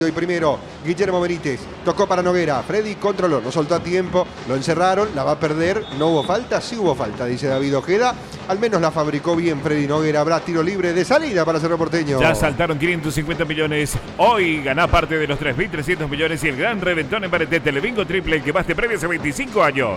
Y primero, Guillermo Benítez, tocó para Noguera, Freddy controló, no soltó a tiempo, lo encerraron, la va a perder, no hubo falta, sí hubo falta, dice David Ojeda, al menos la fabricó bien Freddy Noguera, habrá tiro libre de salida para Cerro Porteño. Ya saltaron 550 millones, hoy ganá parte de los 3.300 millones y el gran reventón en Pareté, Telebingo triple que más te premia hace 25 años.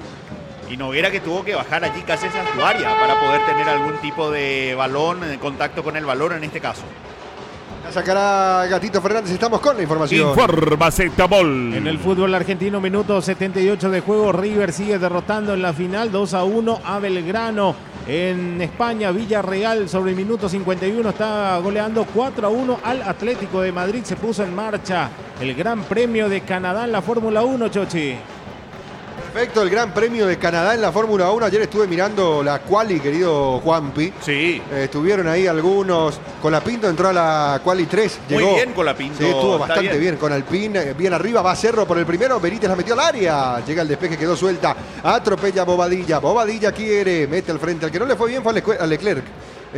Y Noguera que tuvo que bajar allí casi esa su área para poder tener algún tipo de balón, contacto con el balón en este caso. La sacará Gatito Fernández, estamos con la información. Informa Zetamol. En el fútbol argentino, minuto 78 de juego, River sigue derrotando en la final 2-1 a Belgrano. En España, Villarreal sobre el minuto 51 está goleando 4-1 al Atlético de Madrid. Se puso en marcha el Gran Premio de Canadá en la Fórmula 1, Chochi. Perfecto, el Gran Premio de Canadá en la Fórmula 1. Ayer estuve mirando la quali, querido Juanpi. Sí. Estuvieron ahí algunos. Colapinto entró a la quali 3. Llegó. Muy bien Colapinto. Sí, estuvo bastante bien con Alpine. Bien arriba, va Cerro por el primero. Benítez la metió al área. Llega el despeje, quedó suelta. Atropella a Bobadilla. Bobadilla quiere. Mete al frente. Al que no le fue bien fue a Leclerc.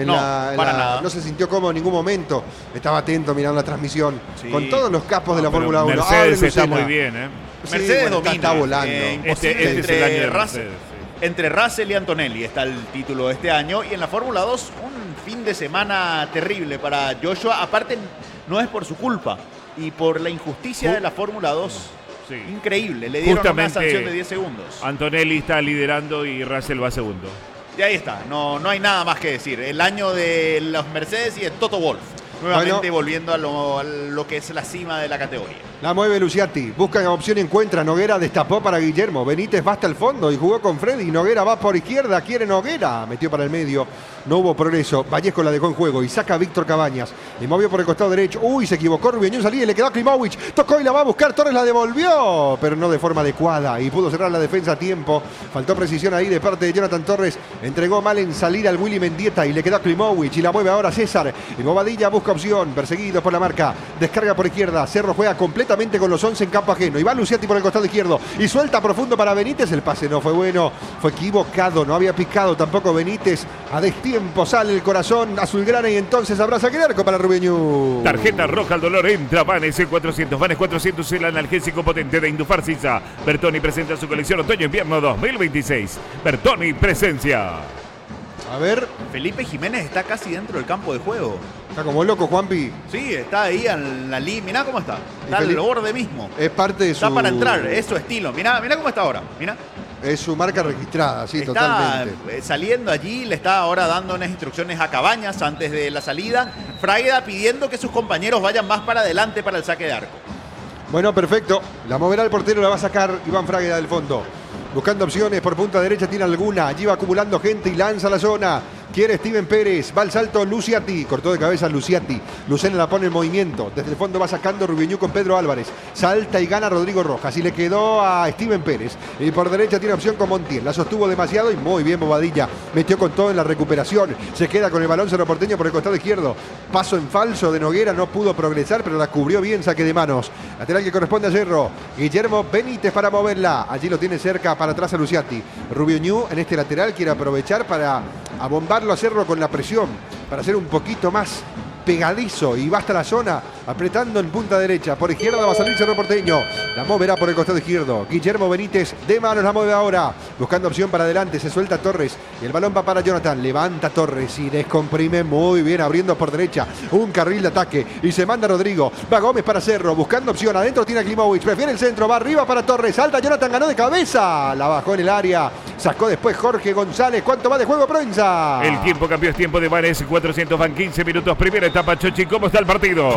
Nada. No se sintió cómodo en ningún momento. Estaba atento mirando la transmisión. Sí. Con todos los capos de la Fórmula 1. Mercedes está muy bien, ¿eh? Mercedes bueno, domina. está volando. Este es el año de Mercedes, Entre Russell y Antonelli está el título de este año. Y en la Fórmula 2, un fin de semana terrible para Joshua. Aparte, no es por su culpa. Y por la injusticia de la Fórmula 2. Sí. Increíble. Le dieron una sanción de 10 segundos. Antonelli está liderando y Russell va segundo. Y ahí está. No hay nada más que decir. El año de los Mercedes y de Toto Wolff. Nuevamente volviendo a lo que es la cima de la categoría. La mueve Luciati, busca opción y encuentra. Noguera destapó para Guillermo. Benítez va hasta el fondo y jugó con Freddy. Noguera va por izquierda, quiere Noguera. Metió para el medio, no hubo progreso. Vallejo la dejó en juego y saca a Víctor Cabañas. Le movió por el costado derecho. Uy, se equivocó Rubiñón, salía y le quedó a Klimovic. Tocó y la va a buscar, Torres la devolvió, pero no de forma adecuada. Y pudo cerrar la defensa a tiempo. Faltó precisión ahí de parte de Jonathan Torres. Entregó mal en salida al Willy Mendieta y le quedó a Klimovic. Y la mueve ahora César. Y Bobadilla busca opción, perseguidos por la marca. Descarga por izquierda. Cerro juega completamente con los 11 en campo ajeno. Y va Luciati por el costado izquierdo. Y suelta profundo para Benítez. El pase no fue bueno. Fue equivocado. No había picado tampoco Benítez. A destiempo sale el corazón azulgrana y entonces habrá saque de arco para Rubiñú. Tarjeta roja al dolor. Entra Vanes 400. Vanes 400, el analgésico potente de Indufarcisa. Bertoni presenta su colección Otoño-Invierno 2026. Bertoni presencia. A ver. Felipe Jiménez está casi dentro del campo de juego. Está como loco, Juanpi. Sí, está ahí en la línea. Mirá cómo está. Está al borde mismo. Es parte de su... Está para entrar, es su estilo. Mirá cómo está ahora. Mirá. Es su marca registrada, sí, está totalmente. Saliendo allí, le está ahora dando unas instrucciones a Cabañas antes de la salida. Fragueda pidiendo que sus compañeros vayan más para adelante para el saque de arco. Bueno, perfecto. La moverá el portero, la va a sacar Iván Fragueda del fondo. Buscando opciones por punta derecha, tiene alguna. Allí va acumulando gente y lanza a la zona. Quiere Steven Pérez, va al salto Luciati, cortó de cabeza Luciati. Lucena la pone en movimiento, desde el fondo va sacando Rubiñú con Pedro Álvarez. Salta y gana Rodrigo Rojas y le quedó a Steven Pérez. Y por derecha tiene opción con Montiel, la sostuvo demasiado y muy bien Bobadilla. Metió con todo en la recuperación, se queda con el balón Cerro Porteño por el costado izquierdo. Paso en falso de Noguera, no pudo progresar, pero la cubrió bien, saque de manos. Lateral que corresponde a Cerro. Guillermo Benítez para moverla, allí lo tiene cerca para atrás a Luciati. Rubiñú en este lateral quiere aprovechar para abombarlo a Cerro con la presión, para hacer un poquito más pegadizo y va hasta la zona, apretando en punta derecha. Por izquierda va a salir Cerro Porteño. La moverá por el costado izquierdo. Guillermo Benítez de manos la mueve ahora. Buscando opción para adelante. Se suelta Torres. Y el balón va para Jonathan. Levanta Torres y descomprime muy bien, abriendo por derecha. Un carril de ataque. Y se manda Rodrigo. Va Gómez para Cerro. Buscando opción. Adentro tiene a Klimovic. Prefiere el centro. Va arriba para Torres. Salta Jonathan. Ganó de cabeza. La bajó en el área. Sacó después Jorge González. ¿Cuánto va de juego, Proenza? El tiempo cambió. Es tiempo de Vanes 400. Van 15 minutos. Primera etapa, Chochi. ¿Cómo está el partido?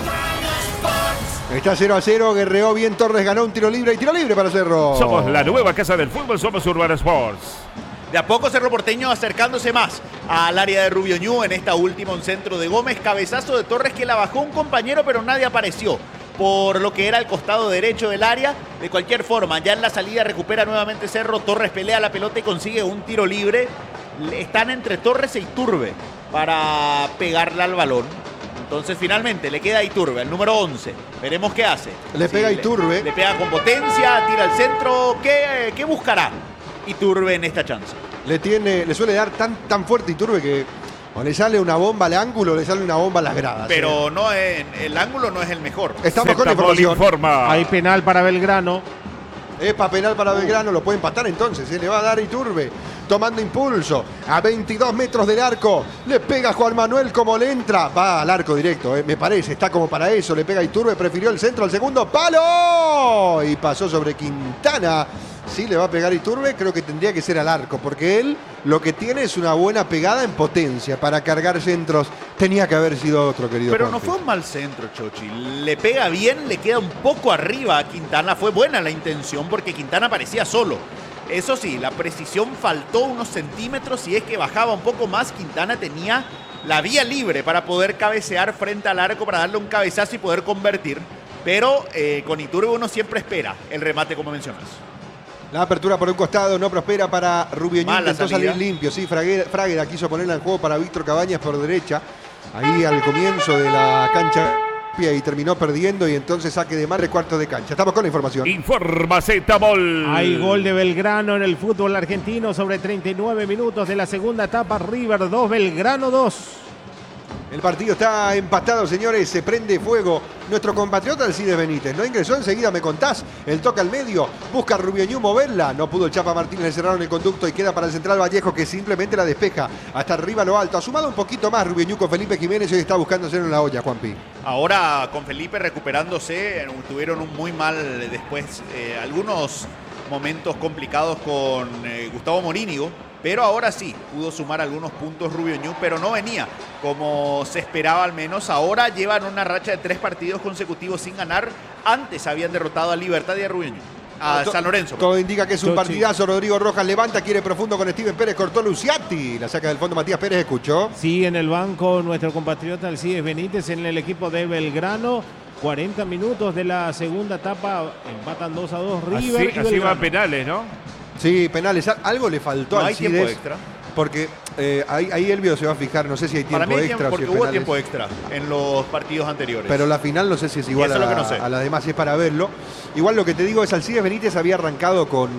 Está 0-0, guerreó bien Torres, ganó un tiro libre y tiro libre para Cerro. Somos la nueva casa del fútbol, somos Urbana Sports. De a poco Cerro Porteño acercándose más al área de Rubiñú en esta última, un centro de Gómez, cabezazo de Torres que la bajó un compañero pero nadie apareció por lo que era el costado derecho del área. De cualquier forma, ya en la salida recupera nuevamente Cerro, Torres pelea la pelota y consigue un tiro libre. Están entre Torres e Iturbe para pegarle al balón. Entonces finalmente le queda a Iturbe, el número 11. Veremos qué hace. Le pega a Iturbe. Le pega con potencia, tira al centro. ¿Qué buscará Iturbe en esta chance? Le suele dar tan fuerte Iturbe que O le sale una bomba al ángulo o le sale una bomba a las gradas. Pero no el ángulo no es el mejor. Estamos con la Zetamol información. informa. Hay penal para Belgrano. Epa, penal para Belgrano, lo puede empatar entonces, se le va a dar Iturbe, tomando impulso, a 22 metros del arco, le pega Juan Manuel como le entra, va al arco directo, me parece, está como para eso, le pega Iturbe, prefirió el centro al segundo palo, y pasó sobre Quintana. Sí, le va a pegar Iturbe, creo que tendría que ser al arco, porque él lo que tiene es una buena pegada en potencia para cargar centros. Tenía que haber sido otro, querido Pero no Juanpi. fue un mal centro, Chochi. Le pega bien, le queda un poco arriba a Quintana. Fue buena la intención porque Quintana parecía solo. Eso sí, la precisión faltó unos centímetros. Si es que bajaba un poco más, Quintana tenía la vía libre para poder cabecear frente al arco, para darle un cabezazo y poder convertir. Pero con Iturbe uno siempre espera el remate, como mencionas. La apertura por un costado no prospera para Rubio Ñu, Mala intentó salida. salir limpio. Sí, Fragueda quiso ponerla en juego para Víctor Cabañas por derecha. Ahí al comienzo de la cancha y terminó perdiendo y entonces saque de más de cuartos de cancha. Estamos con la información. Informa Zetamol. Hay gol de Belgrano en el fútbol argentino sobre 39 minutos de la segunda etapa. River 2, Belgrano 2. El partido está empatado, señores. Se prende fuego. Nuestro compatriota Alcides Benítez no ingresó, enseguida me contás. El toca al medio, busca a Rubio Ñu moverla. No pudo el Chapa Martínez, le cerraron el conducto y queda para el central Vallejo, que simplemente la despeja hasta arriba a lo alto. Ha sumado un poquito más Rubio Ñu con Felipe Jiménez y hoy está buscando hacer en la olla, Juanpi. Ahora con Felipe recuperándose, tuvieron un muy mal después, algunos momentos complicados con Gustavo Morínigo. Pero ahora sí, pudo sumar algunos puntos Rubio Ñu, pero no venía como se esperaba al menos. Ahora llevan una racha de 3 partidos consecutivos sin ganar. Antes habían derrotado a Libertad y a Rubio Ñu, a San Lorenzo. Todo indica que es un Chochi. partidazo. Rodrigo Rojas levanta, quiere profundo con Steven Pérez, cortó Luciati. La saca del fondo Matías Pérez, escuchó. Sí, en el banco nuestro compatriota Alcides Benítez en el equipo de Belgrano. 40 minutos de la segunda etapa, empatan 2-2 River y Así Belgrano. van penales, ¿no? Sí, penales. Algo le faltó No a hay Alcides. tiempo extra. Porque ahí Elvio se va a fijar, no sé si hay tiempo Para mí hay extra tiempo, o si porque es hubo penales. tiempo extra en los partidos anteriores. Pero la final no sé si es igual Eso a, es lo que no sé. a la demás, si es para verlo. Igual lo que te digo es, Alcides Benítez había arrancado con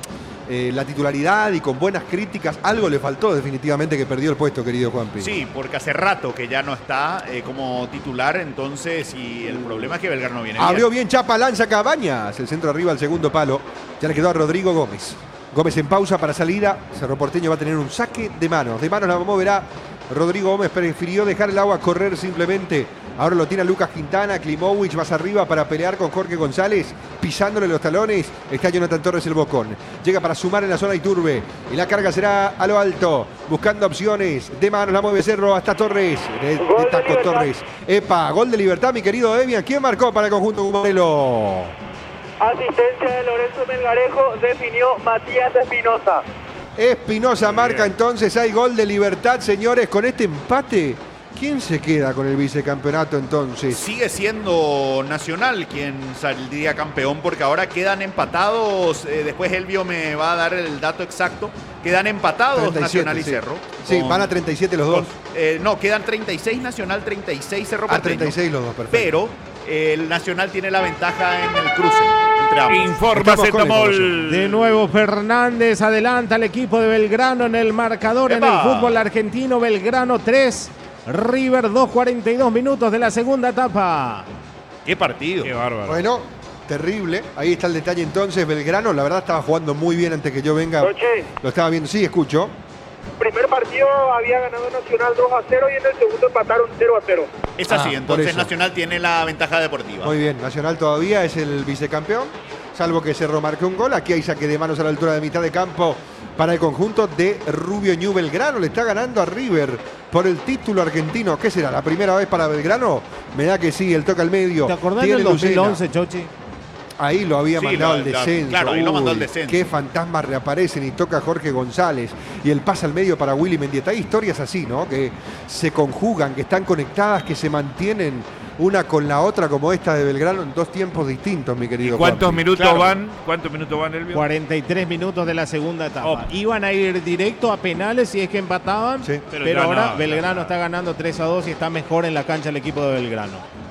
la titularidad y con buenas críticas. Algo le faltó definitivamente, que perdió el puesto, querido Juanpi. Sí, porque hace rato que ya no está como titular, entonces, y el problema es que Belgrano viene Abrió bien. bien Chapa, lanza Cabañas. El centro arriba al segundo palo. Ya le quedó a Rodrigo Gómez. Gómez en pausa para salida. Cerro Porteño va a tener un saque de manos. De manos la moverá Rodrigo Gómez. Prefirió dejar el agua correr simplemente. Ahora lo tiene Lucas Quintana. Klimovic más arriba para pelear con Jorge González. Pisándole los talones. Está Jonathan Torres el bocón. Llega para sumar en la zona Iturbe. Y la carga será a lo alto. Buscando opciones. De manos la mueve Cerro hasta Torres. De taco Torres. Epa, gol de Libertad, mi querido Demian. ¿Quién marcó para el conjunto Cumarelo? Asistencia de Lorenzo Melgarejo, definió Matías Espinosa. Espinosa marca entonces, hay gol de Libertad, señores. Con este empate, ¿quién se queda con el vicecampeonato entonces? Sigue siendo Nacional quien saldría campeón, porque ahora quedan empatados. Después Elvio me va a dar el dato exacto. Quedan empatados 37, Nacional y sí. Cerro. Sí, Con- van a 37 los dos. no, quedan 36 Nacional, 36 Cerro A Porteño. 36 los dos, perfecto. Pero el Nacional tiene la ventaja en el cruce entre ambos. Informa Estamos con la Zetamol. De nuevo Fernández adelanta al equipo de Belgrano en el marcador en el ¡Epa! fútbol argentino. Belgrano 3, River 2, 42 minutos de la segunda etapa. ¡Qué partido! Qué bárbaro. Bueno, terrible. Ahí está el detalle entonces. Belgrano, la verdad, estaba jugando muy bien antes que yo venga. Noche, Lo estaba viendo. Sí, escucho. primer partido había ganado Nacional 2-0 y en el segundo empataron 0-0. Es así, por entonces eso. Nacional tiene la ventaja deportiva. Muy bien. Nacional todavía es el vicecampeón. Salvo que Cerro marque un gol. Aquí hay saque de manos a la altura de mitad de campo para el conjunto de Rubio Ñu. Belgrano le está ganando a River por el título argentino. ¿Qué será? ¿La primera vez para Belgrano? Me da que sí, el toca al medio. ¿Te acordás Tiene del Lucena. 2011, Chochi? Ahí lo había Sí, mandado lo- al descenso. claro, ahí lo mandó al Uy, descenso. Qué fantasmas reaparecen y toca Jorge González. Y el pase al medio para Willy Mendieta. Hay historias así, ¿no? Que se conjugan, que están conectadas, que se mantienen una con la otra, como esta de Belgrano, en dos tiempos distintos, mi ¿Y querido cuántos Juanpi. minutos Claro. van? ¿Cuántos minutos van, Elvio? 43 minutos de la segunda etapa. Oh. Iban a ir directo a penales si es que empataban, Sí. pero, Pero ya ahora no, Belgrano ya. está ganando 3-2 y está mejor en la cancha el equipo de Belgrano.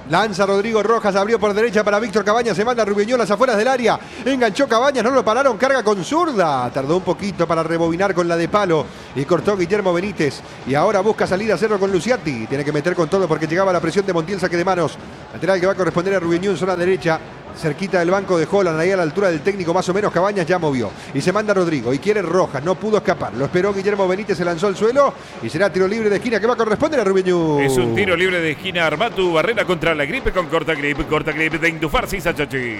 Lanza Rodrigo Rojas, abrió por derecha para Víctor Cabañas, se manda a Rubiño a las afueras del área. Enganchó Cabañas, no lo pararon, carga con zurda. Tardó un poquito para rebobinar con la de palo y cortó Guillermo Benítez. Y ahora busca salir a Cerro con Luciati. Tiene que meter con todo porque llegaba la presión de Montiel, saque de manos. Lateral que va a corresponder a Rubiño en zona derecha. Cerquita del banco de Holland, ahí a la altura del técnico más o menos. Cabañas ya movió y se manda Rodrigo y quiere Rojas, no pudo escapar, lo esperó Guillermo Benítez, se lanzó al suelo y será tiro libre de esquina que va a corresponder a Rubiño. Es un tiro libre de esquina. Arma tu barrera contra la gripe con corta grip de Indufar Chachi.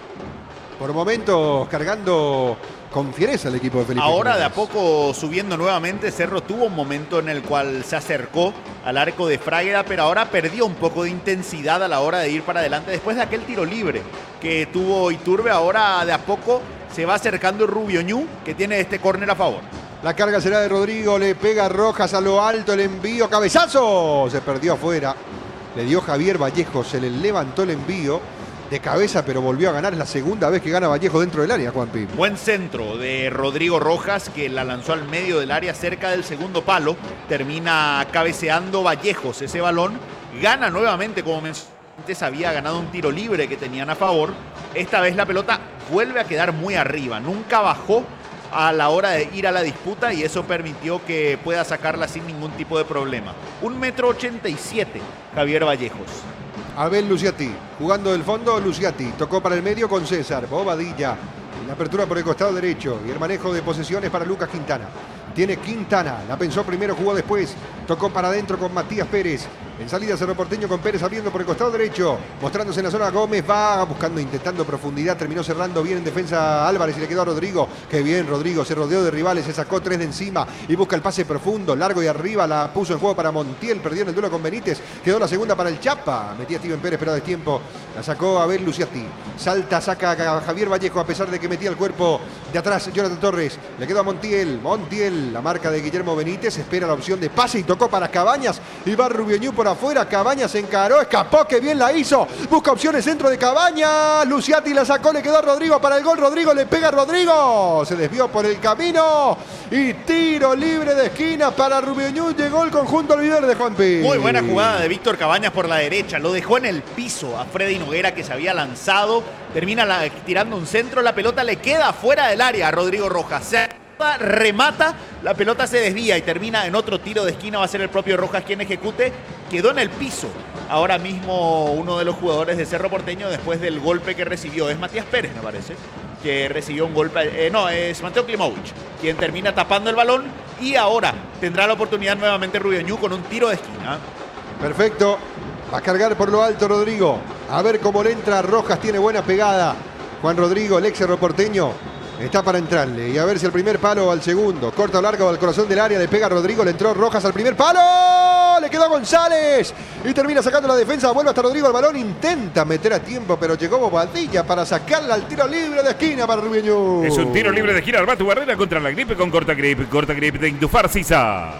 Por momentos cargando con fiereza el equipo de Felipe Ahora Jiménez. de a poco subiendo nuevamente. Cerro tuvo un momento en el cual se acercó al arco de Fragueda, pero ahora perdió un poco de intensidad a la hora de ir para adelante después de aquel tiro libre que tuvo Iturbe. Ahora de a poco se va acercando Rubio Ñu, que tiene este córner a favor. La carga será de Rodrigo, le pega Rojas a lo alto, el envío, cabezazo, se perdió afuera. Le dio Javier Vallejo, se le levantó el envío de cabeza, pero volvió a ganar. Es la segunda vez que gana Vallejo dentro del área, Juanpi. Buen centro de Rodrigo Rojas, que la lanzó al medio del área cerca del segundo palo. Termina cabeceando Vallejos ese balón. Gana nuevamente, como antes había ganado un tiro libre que tenían a favor. Esta vez la pelota vuelve a quedar muy arriba. Nunca bajó a la hora de ir a la disputa y eso permitió que pueda sacarla sin ningún tipo de problema. 1,87 m Javier Vallejos. Abel Luciati, jugando del fondo, Luciati. Tocó para el medio con César. Bobadilla. La apertura por el costado derecho. Y el manejo de posesiones para Lucas Quintana. Tiene Quintana. La pensó primero, jugó después. Tocó para adentro con Matías Pérez. En salida Cerro Porteño con Pérez abriendo por el costado derecho. Mostrándose en la zona Gómez. Va buscando, intentando profundidad. Terminó cerrando bien en defensa Álvarez y le quedó a Rodrigo. Qué bien Rodrigo. Se rodeó de rivales. Se sacó 3 de encima. Y busca el pase profundo. Largo y arriba. La puso en juego para Montiel. Perdió en el duelo con Benítez. Quedó la segunda para el Chapa. Metía Steven Pérez, pero de tiempo. La sacó Abel Luciati. Salta, saca a Javier Vallejo a pesar de que metía el cuerpo de atrás Jonathan Torres. Le quedó a Montiel. Montiel, la marca de Guillermo Benítez. Espera la opción de pase y tocó para Cabañas. Y va Rubio Ñu por afuera. Cabañas se encaró, escapó, que bien la hizo. Busca opciones centro de Cabañas. Luciati la sacó, le quedó a Rodrigo para el gol. Rodrigo le pega a Rodrigo. Se desvió por el camino. Y tiro libre de esquina para Rubio Ñu. Llegó el conjunto albiverde, Juanpi. Muy buena jugada de Víctor Cabañas por la derecha. Lo dejó en el piso a Freddy Noguera, que se había lanzado. Termina tirando un centro. La pelota le queda fuera del área a Rodrigo Rojas. Remata, la pelota se desvía y termina en otro tiro de esquina. Va a ser el propio Rojas quien ejecute. Quedó en el piso ahora mismo uno de los jugadores de Cerro Porteño después del golpe que recibió. Es Matías Pérez, me parece, que recibió un golpe. No, es Mateo Klimovich quien termina tapando el balón. Y ahora tendrá la oportunidad nuevamente Rubio Ñu con un tiro de esquina. Perfecto. Va a cargar por lo alto Rodrigo. A ver cómo le entra Rojas. Tiene buena pegada. Juan Rodrigo, el ex Cerro Porteño. Está para entrarle y a ver si el primer palo o al segundo. Corta o largo al corazón del área. Le pega a Rodrigo. Le entró Rojas al primer palo. Le quedó a González. Y termina sacando la defensa. Vuelve hasta Rodrigo. El balón intenta meter a tiempo, pero llegó Bobadilla para sacarla al tiro libre de esquina para Rubio Ñu. Es un tiro libre de esquina. Arma tu barrera contra la gripe con corta grip de Indufar Sisa.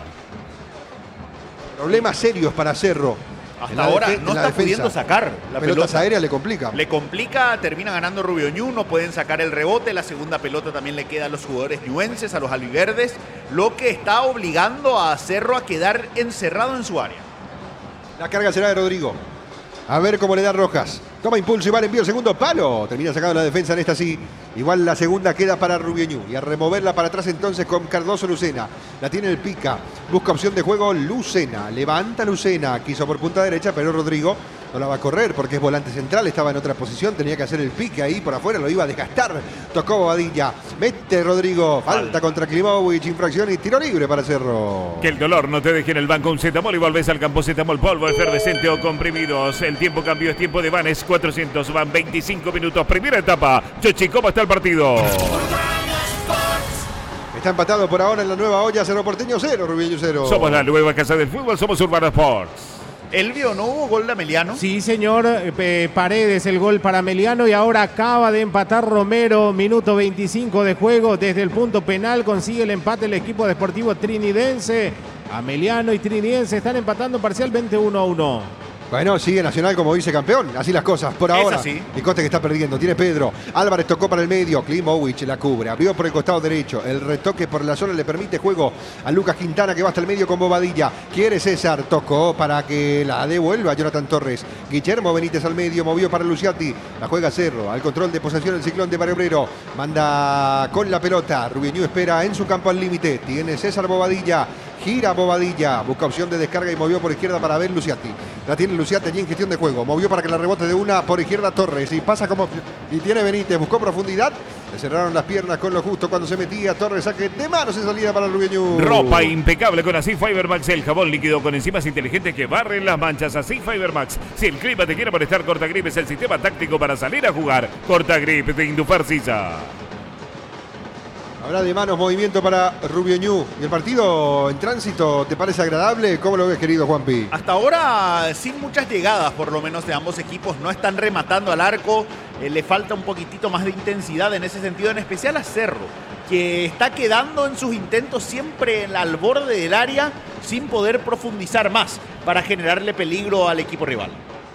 Problemas serios para Cerro. Hasta ahora no está pudiendo sacar la pelotas pelota. aéreas le complica. Le complica, termina ganando Rubio Ñu, no pueden sacar el rebote. La segunda pelota también le queda a los jugadores ñuenses, a los albiverdes, lo que está obligando a Cerro a quedar encerrado en su área. La carga será de Rodrigo. A ver cómo le da Rojas. Toma impulso y va al envío, segundo palo. Termina sacando la defensa en esta sí. Igual la segunda queda para Rubio Ñu. Y a removerla para atrás entonces con Cardoso Lucena. La tiene el Pica. Busca opción de juego Lucena. Levanta Lucena. Quiso por punta derecha, pero Rodrigo no la va a correr porque es volante central. Estaba en otra posición. Tenía que hacer el pique ahí por afuera. Lo iba a desgastar. Tocó Bobadilla. Mete Rodrigo. Falta contra Klimovich. Infracción y tiro libre para Cerro. Que el dolor no te deje en el banco un Zetamol y volvés al campo Zetamol polvo, efervescente o comprimidos. El tiempo cambió, es tiempo de Vanes 400. Van 25 minutos. Primera etapa. Chochi, ¿cómo está el partido? Está empatado por ahora en la nueva olla. Cerro Porteño 0, Rubio Ñu 0. Somos la nueva casa del fútbol. Somos Urbano Sports. Elvio, ¿no hubo gol de Ameliano? Sí, señor. Paredes el gol para Ameliano y ahora acaba de empatar Romero. Minuto 25 de juego. Desde el punto penal consigue el empate el equipo deportivo trinidense. Ameliano y Trinidense están empatando parcial 21-1. Bueno, sigue Nacional como vicecampeón. Así las cosas por ahora. así. Y Coste que está perdiendo. Tiene Pedro. Álvarez tocó para el medio. Klimovic la cubre. Abrió por el costado derecho. El retoque por la zona le permite juego a Lucas Quintana, que va hasta el medio con Bobadilla. Quiere César. Tocó para que la devuelva Jonathan Torres. Guillermo Benítez al medio. Movió para Luciati. La juega Cerro. Al control de posesión el Ciclón de Barrio Obrero. Manda con la pelota. Rubiñú espera en su campo al límite. Tiene César Bobadilla. Gira Bobadilla, busca opción de descarga y movió por izquierda para ver Luciati. La tiene Luciati allí en gestión de juego. Movió para que la rebote de una por izquierda Torres. Y pasa como... Y tiene Benítez, buscó profundidad. Le cerraron las piernas con lo justo cuando se metía. Torres saque de manos en salida para Rubiñú. Ropa impecable con Así Fibermax, el jabón líquido con enzimas inteligentes que barren las manchas. Así Fibermax. Si el clima te quiere molestar, Cortagrip es el sistema táctico para salir a jugar. Cortagrip de Indufar Sisa. Habrá de manos movimiento para Rubiñú. ¿Y el partido en tránsito te parece agradable? ¿Cómo lo ves, querido Juanpi? Hasta ahora sin muchas llegadas, por lo menos de ambos equipos. No están rematando al arco. Le falta un poquitito más de intensidad en ese sentido, en especial a Cerro, que está quedando en sus intentos siempre al borde del área sin poder profundizar más para generarle peligro al equipo rival.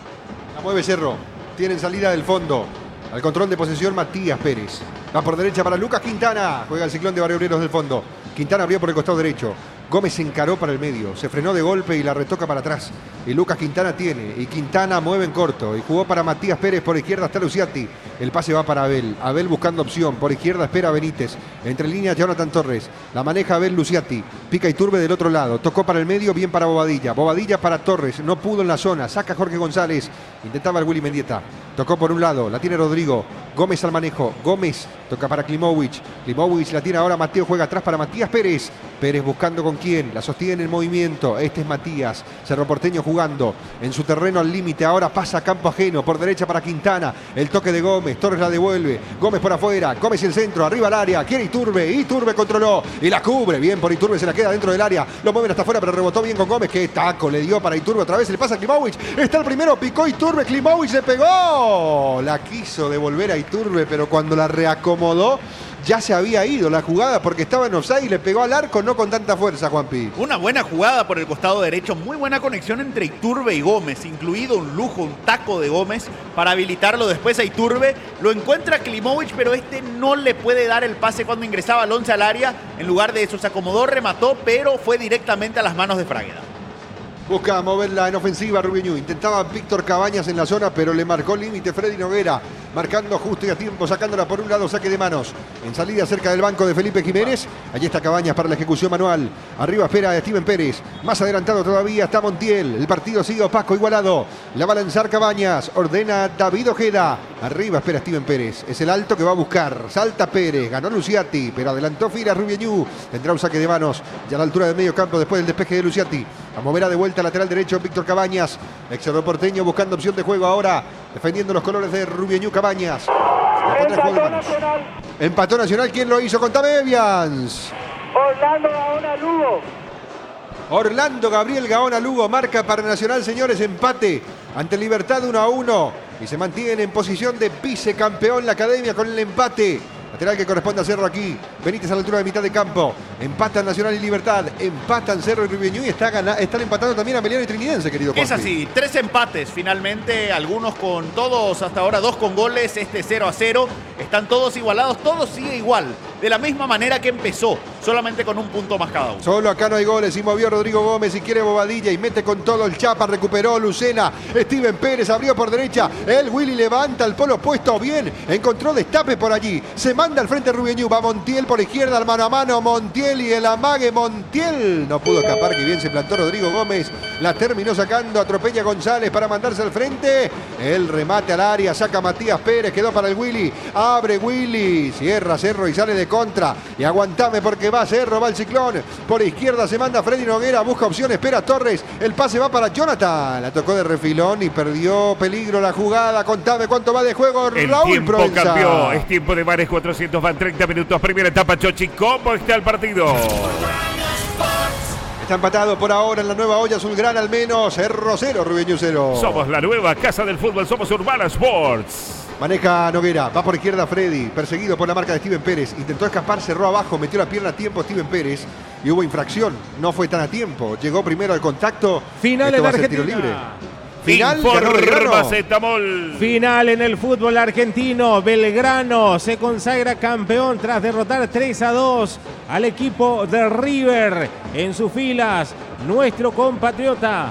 La mueve Cerro. Tienen salida del fondo. Al control de posesión Matías Pérez. Va por derecha para Lucas Quintana. Juega el Ciclón de Barrio Obreros del fondo. Quintana abrió por el costado derecho. Gómez se encaró para el medio. Se frenó de golpe y la retoca para atrás. Y Lucas Quintana tiene. Y Quintana mueve en corto. Y jugó para Matías Pérez por izquierda hasta Luciati. El pase va para Abel. Abel buscando opción. Por izquierda espera Benítez. Entre líneas Jonathan Torres. La maneja Abel Luciati. Pica Iturbe del otro lado. Tocó para el medio. Bien para Bobadilla. Bobadilla para Torres. No pudo en la zona. Saca Jorge González. Intentaba el Willy Mendieta. Tocó por un lado. La tiene Rodrigo. Gómez al manejo. Gómez toca para Klimovic. Klimovic la tiene ahora Mateo. Juega atrás para Matías Pérez. Pérez buscando con quién. La sostiene en movimiento. Este es Matías. Cerro Porteño jugando en su terreno al límite. Ahora pasa a campo ajeno. Por derecha para Quintana. El toque de Gómez. Torres la devuelve. Gómez por afuera. Gómez y el centro. Arriba al área. Quiere Iturbe. Iturbe controló. Y la cubre. Bien por Iturbe. Se la queda dentro del área. Lo mueven hasta afuera. Pero rebotó bien con Gómez. Qué taco le dio para Iturbe. Otra vez le pasa a Klimovic. Está el primero. Picó Iturbe. Klimovic le pegó. La quiso devolver a Iturbe. Pero cuando la reacomodó, ya se había ido la jugada porque estaba en offside y le pegó al arco, no con tanta fuerza, Juanpi. Una buena jugada por el costado derecho, muy buena conexión entre Iturbe y Gómez, incluido un lujo, un taco de Gómez para habilitarlo después a Iturbe. Lo encuentra Klimovic, pero este no le puede dar el pase cuando ingresaba Alonso al área. En lugar de eso se acomodó, remató, pero fue directamente a las manos de Fragueda. Busca moverla en ofensiva Rubiñú. Intentaba Víctor Cabañas en la zona, pero le marcó límite Freddy Noguera. Marcando justo y a tiempo, sacándola por un lado, saque de manos. En salida cerca del banco de Felipe Jiménez. Allí está Cabañas para la ejecución manual. Arriba espera a Steven Pérez. Más adelantado todavía está Montiel. El partido sigue opaco, igualado. La va a lanzar Cabañas. Ordena David Ojeda. Arriba espera Steven Pérez. Es el alto que va a buscar. Salta Pérez. Ganó Luciati, pero adelantó Fira Rubiñú. Tendrá un saque de manos ya a la altura del medio campo después del despeje de Luciati. A moverá de vuelta lateral derecho Víctor Cabañas. Ex Cerro Porteño buscando opción de juego ahora. Defendiendo los colores de Rubiñú Cabañas. Empató Nacional. Empató Nacional. ¿Quién lo hizo? Contame, Evians. Orlando Gaona Lugo. Orlando Gabriel Gaona Lugo marca para Nacional, señores, empate ante Libertad 1-1 y se mantiene en posición de vicecampeón la Academia con el empate. Lateral que corresponde a Cerro aquí. Benítez a la altura de mitad de campo. Empatan Nacional y Libertad. Empatan Cerro y Rubiñú y están empatando también a Meliano y Trinidense, querido Juanpi. Es así, 3 empates finalmente, algunos con todos, hasta ahora 2 con goles, este 0-0. Están todos igualados, todo sigue igual, de la misma manera que empezó, solamente con un punto más cada uno. Solo acá no hay goles y movió Rodrigo Gómez y quiere Bobadilla y mete con todo el Chapa, recuperó Lucena. Steven Pérez abrió por derecha, el Willy levanta el polo opuesto, bien, encontró destape por allí, se manda al frente Rubiñú, va Montiel por izquierda, al mano a mano, Montiel y el amague Montiel. No pudo escapar, que bien se plantó Rodrigo Gómez, la terminó sacando, atropella González para mandarse al frente, el remate al área, saca Matías Pérez, quedó para el Willy, abre Willy, cierra Cerro y sale de contra, y aguantame porque va Cerro, va el Ciclón, por izquierda se manda Freddy Noguera, busca opción, espera Torres, el pase va para Jonathan, la tocó de refilón y perdió peligro la jugada, contame cuánto va de juego, el Raúl tiempo Provenza. cambió, es tiempo de Mares 400, van 30 minutos, primera etapa, Chochi, ¿cómo está el partido? Está empatado por ahora en la nueva olla azulgrana al menos, Cerro 0, Rubiñú 0. Somos la nueva casa del fútbol, somos Urbana Sports. Maneja Noguera, va por izquierda Freddy, perseguido por la marca de Steven Pérez, intentó escapar, cerró abajo, metió la pierna a tiempo Steven Pérez y hubo infracción, no fue tan a tiempo, llegó primero al contacto. Final Esto en va a ser tiro Argentina. libre. Final, ganó Belgrano. Paracetamol. Final en el fútbol argentino. Belgrano se consagra campeón tras derrotar 3-2 al equipo de River. En sus filas, nuestro compatriota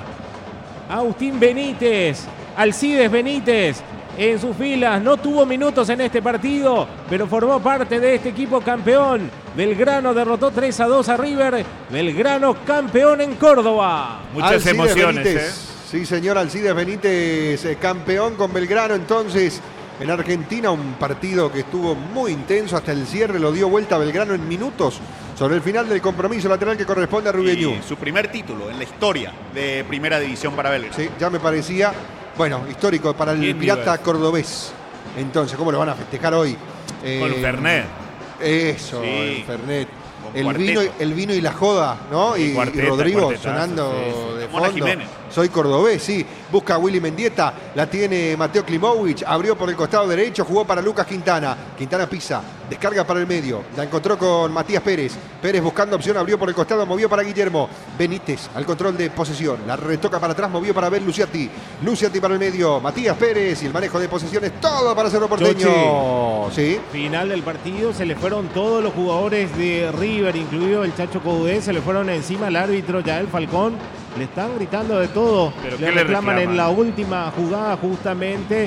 Agustín Benítez, Alcides Benítez. En sus filas no tuvo minutos en este partido, pero formó parte de este equipo campeón. Belgrano derrotó 3-2 a River. Belgrano campeón en Córdoba. Muchas Alcides emociones, Benítez. Sí, señor, Alcides Benítez, campeón con Belgrano. Entonces, en Argentina, un partido que estuvo muy intenso hasta el cierre. Lo dio vuelta Belgrano en minutos. Sobre el final del compromiso lateral que corresponde a Rubiñú. Y su primer título en la historia de Primera División para Belgrano. Sí, ya me parecía, bueno, histórico para el Bien, pirata Rivas. cordobés. Entonces, ¿cómo lo van a festejar hoy? Con Fernet. Eso, Sí. el Fernet. Con El vino y la joda, ¿no? Y Cuarteta, Rodrigo cuartetazo, sonando sí, de Mona fondo. Jiménez. Soy cordobés, sí. Busca a Willy Mendieta, la tiene Mateo Klimovic, abrió por el costado derecho, jugó para Lucas Quintana. Quintana pisa, descarga para el medio, la encontró con Matías Pérez. Pérez buscando opción, abrió por el costado, movió para Guillermo. Benítez al control de posesión, la retoca para atrás, movió para ver Luciati. Luciati para el medio, Matías Pérez y el manejo de posesiones, todo para Cerro Porteño. Sí. Final del partido, se le fueron todos los jugadores de River, incluido el Chacho Coudé, se le fueron encima al árbitro Yael Falcón. Le están gritando de todo. ¿Pero le qué le reclaman en reclaman? la última jugada justamente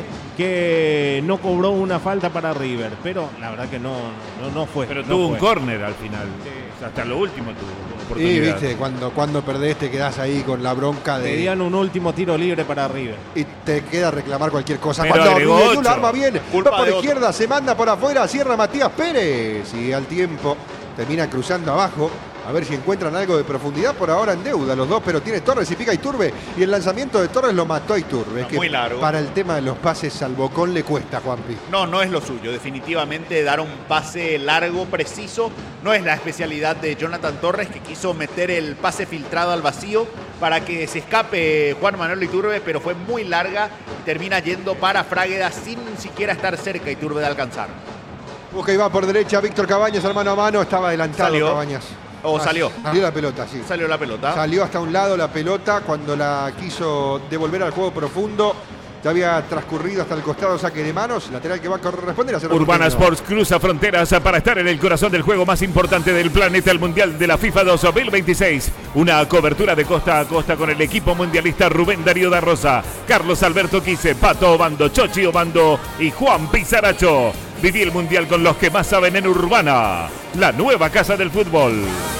que no cobró una falta para River. Pero la verdad que no fue. Pero no tuvo un fue. córner al final. O sea, hasta lo último tuvo Y oportunidad. viste, cuando perdés te quedás ahí con la bronca de... Pedían un último tiro libre para River. Y te queda reclamar cualquier cosa. Pero Cuando agregó Rubiñú la 8. arma bien, Culpa va por de otro. izquierda, se manda por afuera, cierra Matías Pérez. Y al tiempo termina cruzando abajo. A ver si encuentran algo de profundidad. Por ahora en deuda los dos, pero tiene Torres y pica Iturbe. Y el lanzamiento de Torres lo mató a Iturbe. Es que muy largo. para el tema de los pases al Bocón le cuesta, Juanpi. No es lo suyo. Definitivamente dar un pase largo, preciso, no es la especialidad de Jonathan Torres, que quiso meter el pase filtrado al vacío para que se escape Juan Manuel Iturbe, pero fue muy larga y termina yendo para Frágueda sin siquiera estar cerca Iturbe de alcanzar. Busca y va por derecha Víctor Cabañas, al mano a mano. Estaba adelantado Salió. Cabañas. Salió. Salió la pelota, sí. Salió la pelota. Salió hasta un lado la pelota cuando la quiso devolver al juego profundo. Ya había transcurrido hasta el costado, saque de manos. Lateral que va a corresponder a Cerro Urbana Porteño. Sports cruza fronteras para estar en el corazón del juego más importante del planeta, el Mundial de la FIFA 2026. Una cobertura de costa a costa con el equipo mundialista Rubén Darío da Rosa, Carlos Alberto Quise, Pato Obando, Chochi Obando y Juan Pizaracho. Viví el Mundial con los que más saben en Urbana, la nueva casa del fútbol.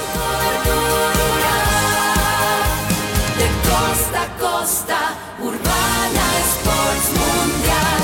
De costa a costa, Urbana Sports Mundial.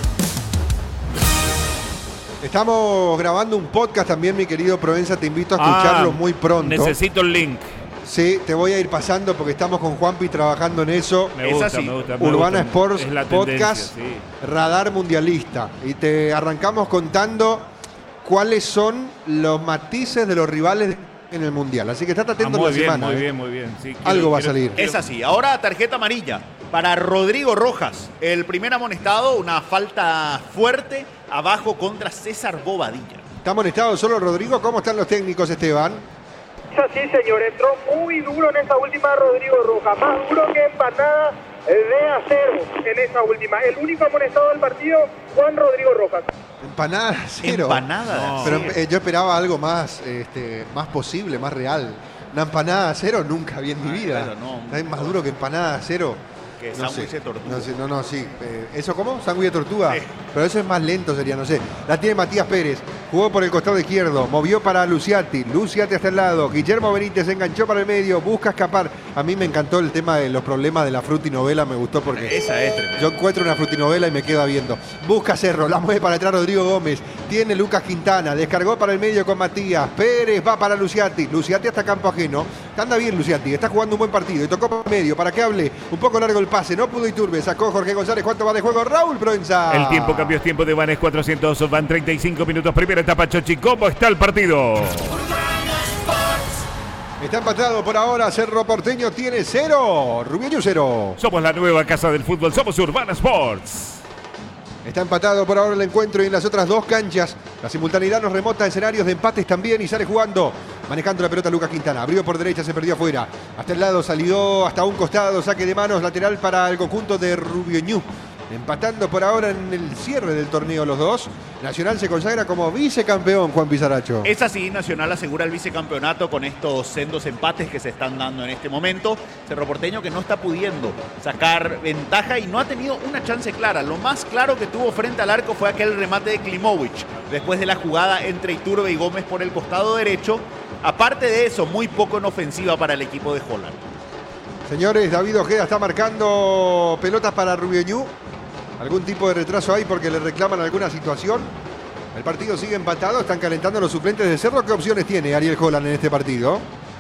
Estamos grabando un podcast también, mi querido Provenza. Te invito a escucharlo muy pronto. Necesito el link. Sí, te voy a ir pasando porque estamos con Juanpi trabajando en eso. Me Es gusta, así. me gusta. me Urbana gusta. Sports Es la tendencia, Podcast sí. Radar Mundialista. Y te arrancamos contando cuáles son los matices de los rivales en el Mundial. Así que estate atento en muy la bien, semana. muy ¿eh? bien, muy bien. Sí, Algo va a salir. Es así. Ahora tarjeta amarilla para Rodrigo Rojas. El primer amonestado, una falta fuerte abajo contra César Bobadilla. ¿Está amonestado solo Rodrigo? ¿Cómo están los técnicos, Esteban? Sí, señor, entró muy duro en esa última Rodrigo Rojas, más duro que empanada de acero en esa última. El único amonestado del partido, Juan Rodrigo Rojas. Empanada cero. Empanada. No. Pero Sí. yo esperaba algo más, más posible, más real. Una empanada a cero nunca vi en mi vida. claro, no. Es más duro que empanada a cero. Que No sándwich sé. de tortuga. No, sí. ¿Eso cómo? ¿Sándwich de tortuga? Sí. Pero eso es más lento, sería, no sé. La tiene Matías Pérez. Jugó por el costado izquierdo. Movió para Luciati. Luciati hasta el lado. Guillermo Benítez enganchó para el medio. Busca escapar. A mí me encantó el tema de los problemas de la frutinovela. Me gustó porque Esa es tremenda. yo encuentro una frutinovela y me quedo viendo. Busca Cerro. La mueve para atrás Rodrigo Gómez. Tiene Lucas Quintana. Descargó para el medio con Matías. Pérez va para Luciati. Luciati hasta campo ajeno. Anda bien Luciati. Está jugando un buen partido. Y tocó por el medio. Para que hable. Un poco largo el pase. No pudo Iturbe. Sacó Jorge González. ¿Cuánto va de juego? Raúl Provenza. El tiempo cambió, es tiempo de Vanes 400, van 35 minutos, primera etapa, Chochi, ¿cómo está el partido? Está empatado por ahora. Cerro Porteño tiene 0. Rubiñú 0. Somos la nueva casa del fútbol, somos Urbana Sports. Está empatado por ahora el encuentro y en las otras dos canchas. La simultaneidad nos remota escenarios de empates también y sale jugando Manejando la pelota Lucas Quintana. Abrió por derecha, se perdió afuera. Hasta el lado, salió hasta un costado. Saque de manos lateral para el conjunto de Rubioñú. Empatando por ahora en el cierre del torneo los dos. Nacional se consagra como vicecampeón, Juan Pizarracho. Es así, Nacional asegura el vicecampeonato con estos sendos empates que se están dando en este momento. Cerro Porteño que no está pudiendo sacar ventaja y no ha tenido una chance clara. Lo más claro que tuvo frente al arco fue aquel remate de Klimovic después de la jugada entre Iturbe y Gómez por el costado derecho. Aparte de eso, muy poco en ofensiva para el equipo de Holland. Señores, David Ojeda está marcando pelotas para Rubioñú. Algún tipo de retraso hay porque le reclaman alguna situación. El partido sigue empatado, están calentando los suplentes de Cerro. ¿Qué opciones tiene Ariel Holland en este partido?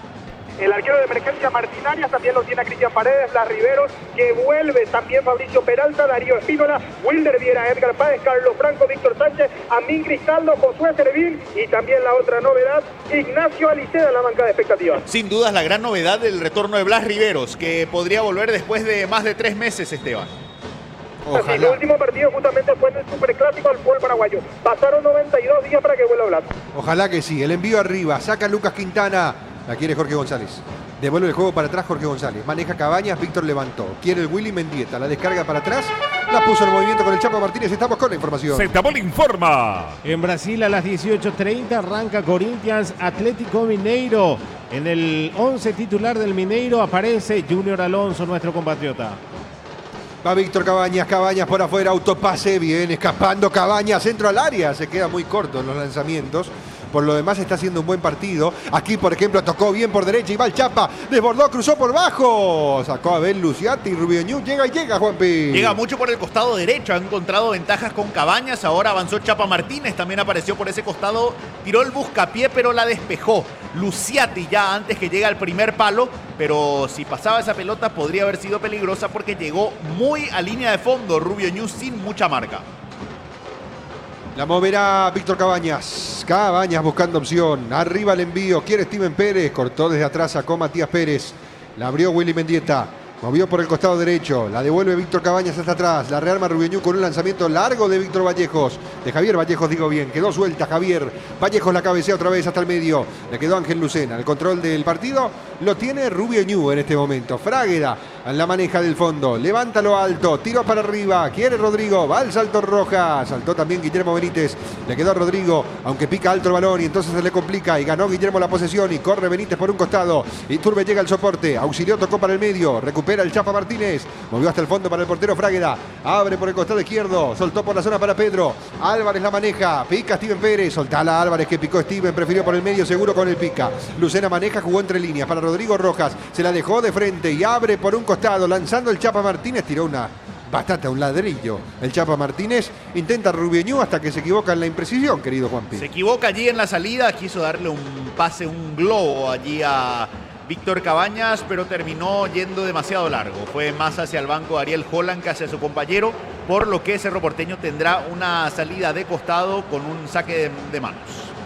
El arquero de emergencia Martín Arias también lo tiene a Cristian Paredes, Blas Riveros, que vuelve también Fabricio Peralta, Darío Espínola, Wilder Viera, Edgar Páez, Carlos Franco, Víctor Sánchez, Amín Cristaldo, Josué Servín y también la otra novedad, Ignacio Aliceda en la banca de expectativas. Sin dudas la gran novedad del retorno de Blas Riveros, que podría volver después de más de 3 meses, Esteban. Así, el último partido justamente fue en el Superclásico al fútbol paraguayo. Pasaron 92 días para que vuelva a hablar. Ojalá que sí. El envío arriba. Saca Lucas Quintana. La quiere Jorge González. Devuelve el juego para atrás Jorge González. Maneja Cabañas. Víctor levantó. Quiere el Willy Mendieta. La descarga para atrás. La puso en movimiento con el Chapo Martínez. Estamos con la información. Zetabol informa. En Brasil a las 18:30 arranca Corinthians Atlético Mineiro. En el 11 titular del Mineiro aparece Junior Alonso, nuestro compatriota. Va Víctor Cabañas, Cabañas por afuera, autopase, viene escapando Cabañas, centro al área, se queda muy corto en los lanzamientos. Por lo demás está haciendo un buen partido. Aquí, por ejemplo, tocó bien por derecha y va el Chapa. Desbordó, cruzó por bajo. Sacó a Abel Luciati. Rubioñú llega y llega, Juanpi. Llega mucho por el costado derecho. Ha encontrado ventajas con Cabañas. Ahora avanzó Chapa Martínez. También apareció por ese costado. Tiró el buscapié, pero la despejó. Luciati ya antes que llega al primer palo. Pero si pasaba esa pelota podría haber sido peligrosa porque llegó muy a línea de fondo. Rubioñú sin mucha marca. La moverá Víctor Cabañas. Cabañas buscando opción. Arriba el envío. Quiere Steven Pérez. Cortó desde atrás. Sacó Matías Pérez. La abrió Willy Mendieta. Movió por el costado derecho. La devuelve Víctor Cabañas hasta atrás. La rearma Rubioñú con un lanzamiento largo de Víctor Vallejos. De Javier Vallejos, digo bien. Quedó suelta Javier. Vallejos la cabecea otra vez hasta el medio. Le quedó Ángel Lucena. El control del partido lo tiene Rubioñú en este momento. Frágueda la maneja del fondo. Levántalo alto. Tiro para arriba. Quiere Rodrigo. Va al salto Roja. Saltó también Guillermo Benítez. Le quedó a Rodrigo. Aunque pica alto el balón y entonces se le complica. Y ganó Guillermo la posesión. Y corre Benítez por un costado. Iturbe llega al soporte. Auxilió, tocó para el medio. Recupera el Chapa Martínez. Movió hasta el fondo para el portero Frágueda. Abre por el costado izquierdo. Soltó por la zona para Pedro. Álvarez la maneja. Pica Steven Pérez. Soltala Álvarez que picó Steven. Prefirió por el medio seguro con el pica. Lucena maneja. Jugó entre líneas para Rodrigo Rojas. Se la dejó de frente y abre por un costado. Lanzando el Chapa Martínez. Tiró una batata, un ladrillo. El Chapa Martínez intenta Rubioñú hasta que se equivoca en la imprecisión, querido Juanpi. Se equivoca allí en la salida. Quiso darle un pase, un globo allí a Víctor Cabañas, pero terminó yendo demasiado largo. Fue más hacia el banco de Ariel Holland que hacia su compañero, por lo que Cerro Porteño tendrá una salida de costado con un saque de manos.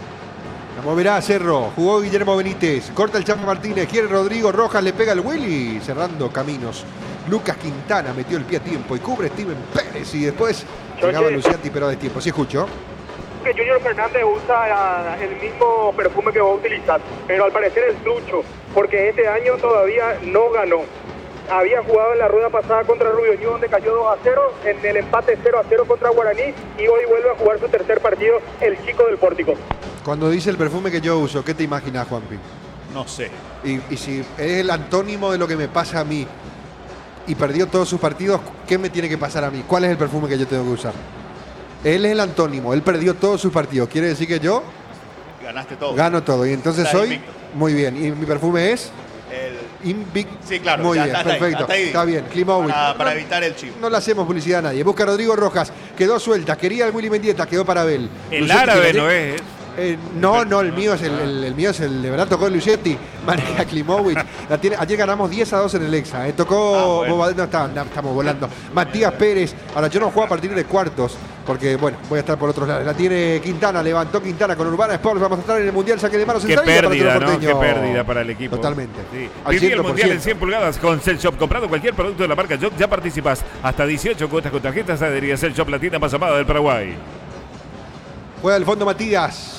La moverá Cerro. Jugó Guillermo Benítez. Corta el Chapa Martínez. Quiere Rodrigo Rojas. Le pega el Willy. Cerrando caminos. Lucas Quintana metió el pie a tiempo y cubre Steven Pérez. Y después llegaba Luciati, pero de tiempo. ¿Sí escucho? Que Junior Fernández usa el mismo perfume que va a utilizar, pero al parecer es trucho, porque este año todavía no ganó. Había jugado en la rueda pasada contra Rubioñú, donde cayó 2-0, en el empate 0-0 contra Guaraní, y hoy vuelve a jugar su tercer partido el chico del Pórtico. Cuando dice el perfume que yo uso, ¿qué te imaginas, Juanpi? No sé. Y si es el antónimo de lo que me pasa a mí y perdió todos sus partidos, ¿qué me tiene que pasar a mí? ¿Cuál es el perfume que yo tengo que usar? Él es el antónimo, él perdió todos sus partidos. ¿Quiere decir que yo ganaste todo? Gano todo. Y entonces Está soy invicto. Muy bien. ¿Y mi perfume es? El Invicto. Sí, claro. Muy ya bien, está perfecto. ahí. Está bien. Klimovic. Para evitar el chivo. No le hacemos publicidad a nadie. Busca a Rodrigo Rojas. Quedó suelta. Quería el Willy Mendieta. Quedó para Abel. El Lucetti árabe que la no es. No, el mío es el mío es el de verdad, tocó Lucetti, maneja Klimovic. Ayer ganamos 10-2 en el Exa. Tocó bueno. estamos volando. Matías Pérez. Ahora yo no juego a partir de cuartos, porque bueno, voy a estar por otros lados. La tiene Quintana, levantó Quintana con Urbana Sports. Vamos a estar en el Mundial Saque de Manos en Qué salida pérdida, para ¿no? Porteño. Qué pérdida para el equipo. Totalmente. Sí. Al Viví el 100%. Mundial en 100 pulgadas con Cell Shop. Comprando cualquier producto de la marca Jock, ya participas. Hasta 18 cuotas con tarjetas. Adhería Cell Shop, la tienda más amada del Paraguay. Juega el fondo Matías.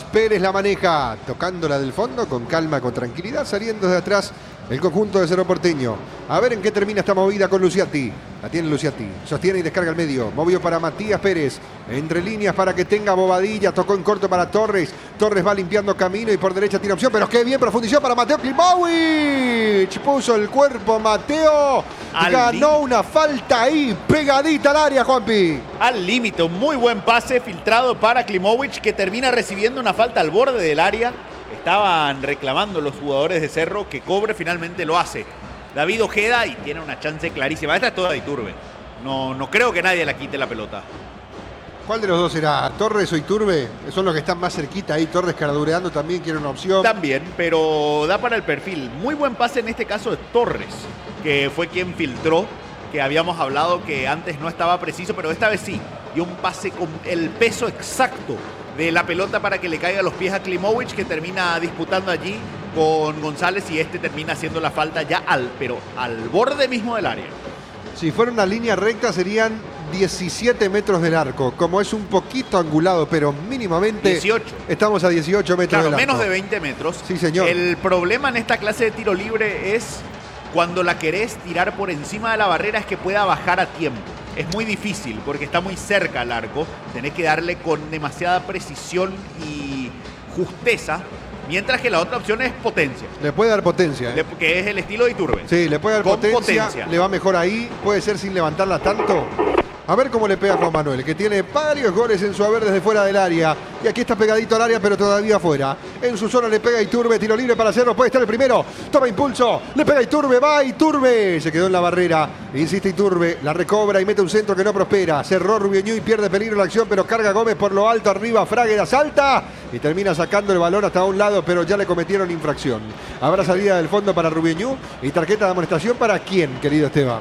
Pérez la maneja, tocándola del fondo con calma, con tranquilidad, saliendo de atrás el conjunto de Cerro Porteño. A ver en qué termina esta movida con Luciati. La tiene Luciati, sostiene y descarga al medio. Movió para Matías Pérez, entre líneas para que tenga Bobadilla. Tocó en corto para Torres. Torres va limpiando camino y por derecha tiene opción, pero qué bien profundizó para Mateo Klimovic. Puso el cuerpo Mateo. Ganó una falta ahí, pegadita al área, Juanpi. Al límite, un muy buen pase filtrado para Klimovic, que termina recibiendo una falta al borde del área. Estaban reclamando los jugadores de Cerro que Cobre finalmente lo hace. David Ojeda y tiene una chance clarísima. Esta es toda de Iturbe. No creo que nadie la quite la pelota. ¿Cuál de los dos será? ¿Torres o Iturbe? Son los que están más cerquita ahí. Torres caradureando también quiere una opción. También, pero da para el perfil. Muy buen pase en este caso de Torres, que fue quien filtró, que habíamos hablado que antes no estaba preciso, pero esta vez sí. Dio un pase con el peso exacto de la pelota para que le caiga a los pies a Klimovic, que termina disputando allí con González y este termina haciendo la falta ya al borde mismo del área. Si fuera una línea recta serían 17 metros del arco. Como es un poquito angulado, pero mínimamente 18. Estamos a 18 metros Claro, del arco. menos de 20 metros. Sí, señor. El problema en esta clase de tiro libre es cuando la querés tirar por encima de la barrera, es que pueda bajar a tiempo. Es muy difícil porque está muy cerca al arco. Tenés que darle con demasiada precisión y justeza. Mientras que la otra opción es potencia. Le puede dar potencia. Que es el estilo de Iturbe. Sí, le puede dar Con potencia. Le va mejor ahí. Puede ser sin levantarla tanto. A ver cómo le pega Juan Manuel, que tiene varios goles en su haber desde fuera del área. Y aquí está pegadito al área, pero todavía afuera. En su zona le pega Iturbe, tiro libre para Cerro, puede estar el primero. Toma impulso, le pega Iturbe, va Iturbe. Se quedó en la barrera, insiste Iturbe, la recobra y mete un centro que no prospera. Cerró Rubio y pierde peligro la acción, pero carga Gómez por lo alto, arriba Fragueda, salta y termina sacando el balón hasta un lado, pero ya le cometieron infracción. Habrá salida del fondo para Rubio y tarjeta de amonestación para quién, querido Esteban.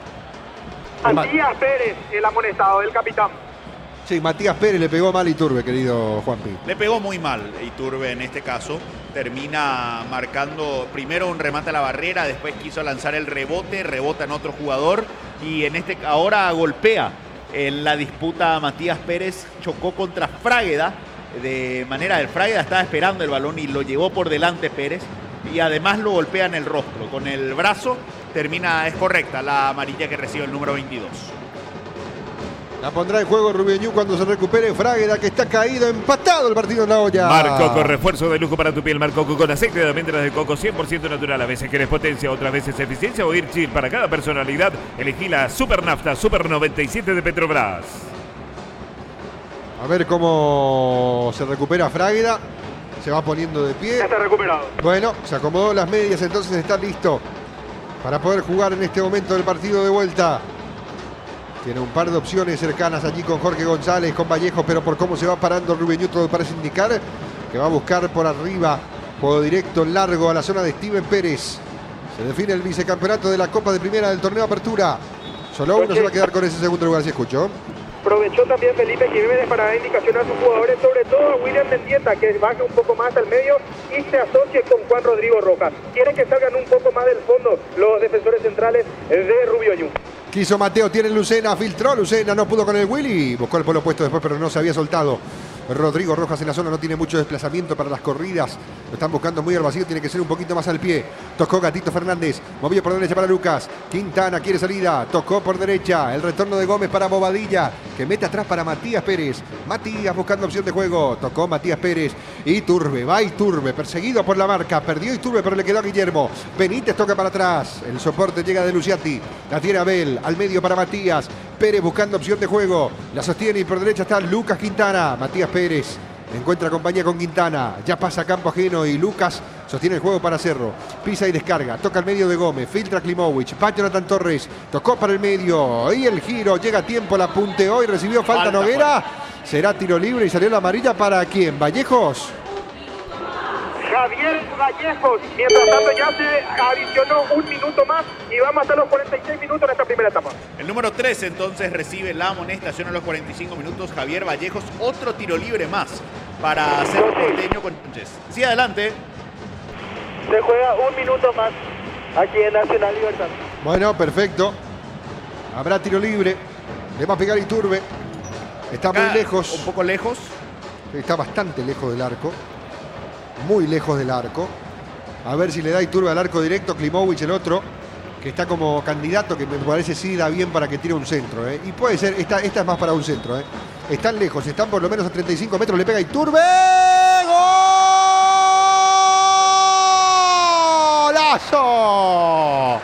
Matías Pérez, el amonestado del capitán. Sí, Matías Pérez le pegó mal a Iturbe, querido Juanpi. Le pegó muy mal Iturbe en este caso. Termina marcando primero un remate a la barrera, después quiso lanzar el rebote, rebota en otro jugador y ahora golpea en la disputa a Matías Pérez. Chocó contra Fragueda, de manera del Fragueda estaba esperando el balón y lo llevó por delante Pérez. Y además lo golpea en el rostro, con el brazo. Es correcta la amarilla que recibe el número 22. La pondrá en juego Rubio cuando se recupere Fragueda, que está caído, empatado el partido en la olla. Marcoco, refuerzo de lujo para tu piel. Marcoco con aceite de almendras de coco 100% natural. A veces querés potencia, otras veces eficiencia o ir chill. Para cada personalidad, elegí la Super Nafta Super 97 de Petrobras. A ver cómo se recupera Fragueda. Se va poniendo de pie. Ya está recuperado. Bueno, se acomodó las medias, entonces está listo para poder jugar en este momento del partido de vuelta. Tiene un par de opciones cercanas allí con Jorge González, con Vallejo, pero por cómo se va parando Rubio, todo parece indicar que va a buscar por arriba. Juego directo largo a la zona de Steven Pérez. Se define el vicecampeonato de la Copa de Primera del torneo Apertura. Solo uno se va a quedar con ese segundo lugar, si escucho. Aprovechó también Felipe Jiménez para dar indicación a sus jugadores, sobre todo a William Mendieta, que baje un poco más al medio y se asocie con Juan Rodrigo Rojas. Quieren que salgan un poco más del fondo los defensores centrales de Rubio Ñu. Quiso Mateo, tiene Lucena, filtró Lucena, no pudo con el Willy. Buscó el polo puesto después, pero no se había soltado. Rodrigo Rojas en la zona no tiene mucho desplazamiento para las corridas. Lo están buscando muy al vacío, tiene que ser un poquito más al pie. Tocó Gatito Fernández, movió por derecha para Lucas. Quintana quiere salida, tocó por derecha. El retorno de Gómez para Bobadilla, que mete atrás para Matías Pérez. Matías buscando opción de juego, tocó Matías Pérez. Iturbe, va Iturbe, perseguido por la marca. Perdió Iturbe, pero le quedó a Guillermo. Benítez toca para atrás. El soporte llega de Luciati. La tiene Abel, al medio para Matías. Pérez buscando opción de juego, la sostiene y por derecha está Lucas Quintana. Matías Pérez encuentra compañía con Quintana, ya pasa a campo ajeno y Lucas sostiene el juego para Cerro. Pisa y descarga, toca al medio de Gómez, filtra Klimovic, va Jonathan Torres, tocó para el medio y el giro, llega a tiempo, la punteó y recibió falta Noguera. Será tiro libre y salió la amarilla para ¿quién? ¿Vallejos? Javier Vallejos. Mientras tanto ya se adicionó un minuto más y vamos hasta los 46 minutos en esta primera etapa. El número 3 entonces recibe la amonestación a los 45 minutos. Javier Vallejos, otro tiro libre más para Cerro Porteño con Sánchez. Sí, adelante. Se juega un minuto más aquí en Nacional Libertad. Bueno, perfecto. Habrá tiro libre. Le va a pegar Iturbe. Está muy lejos. Un poco lejos. Está bastante lejos del arco. Muy lejos del arco. A ver si le da Iturbe al arco directo. Klimovic, el otro, que está como candidato, que me parece sí da bien para que tire un centro. Y puede ser, esta es más para un centro. Están lejos, están por lo menos a 35 metros. Le pega Iturbe. ¡Golazo!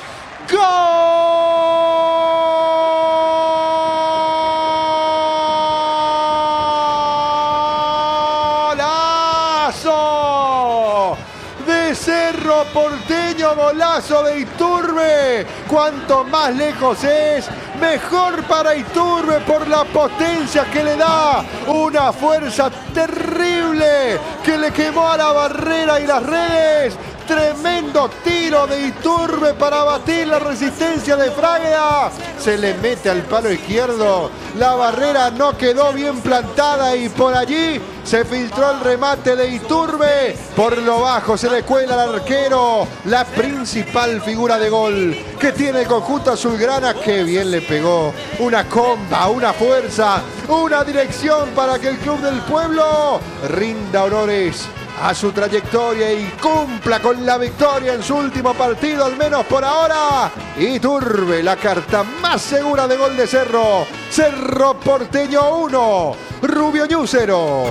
¡Golazo! De Cerro Porteño, golazo de Iturbe. Cuanto más lejos es, mejor para Iturbe por la potencia que le da. Una fuerza terrible que le quemó a la barrera y las redes. Tremendo tiro de Iturbe para batir la resistencia de Fragueda. Se le mete al palo izquierdo. La barrera no quedó bien plantada y por allí se filtró el remate de Iturbe. Por lo bajo se le cuela al arquero. La principal figura de gol que tiene el conjunto azulgrana. Qué bien le pegó. Una comba, una fuerza, una dirección para que el Club del Pueblo rinda honores a su trayectoria y cumpla con la victoria en su último partido, al menos por ahora. Iturbe, la carta más segura de gol de Cerro. Cerro Porteño 1, Rubio Ñu 0.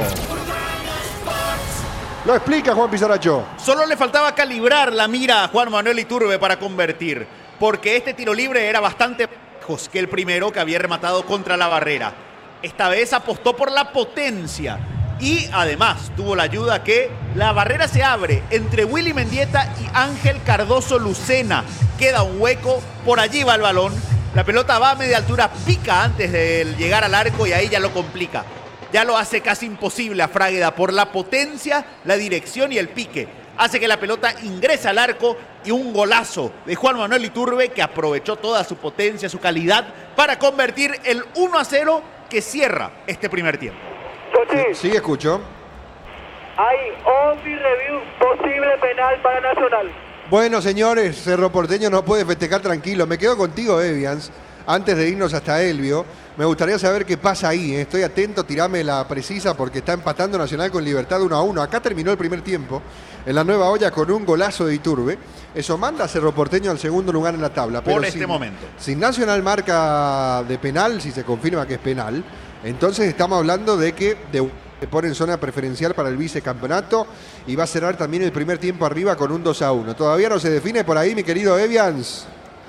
Lo explica Juan Pizarracho. Solo le faltaba calibrar la mira a Juan Manuel Iturbe para convertir, porque este tiro libre era bastante lejos que el primero que había rematado contra la barrera. Esta vez apostó por la potencia. Y además tuvo la ayuda que la barrera se abre entre Willy Mendieta y Ángel Cardoso Lucena. Queda un hueco, por allí va el balón. La pelota va a media altura, pica antes de llegar al arco y ahí ya lo complica. Ya lo hace casi imposible a Fragueda por la potencia, la dirección y el pique. Hace que la pelota ingrese al arco y un golazo de Juan Manuel Iturbe que aprovechó toda su potencia, su calidad para convertir el 1-0 que cierra este primer tiempo. Sí, escucho. Hay on-field review, posible penal para Nacional. Bueno, señores, Cerro Porteño no puede festejar tranquilo. Me quedo contigo, Evians. Antes de irnos hasta Elvio, me gustaría saber qué pasa ahí. Estoy atento, tirame la precisa porque está empatando Nacional con Libertad 1-1. Acá terminó el primer tiempo en la Nueva Olla con un golazo de Iturbe. Eso manda a Cerro Porteño al segundo lugar en la tabla. Pero por este momento. Si Nacional marca de penal, si se confirma que es penal, entonces estamos hablando de que se pone en zona preferencial para el vicecampeonato y va a cerrar también el primer tiempo arriba con un 2-1. ¿Todavía no se define por ahí, mi querido Evians?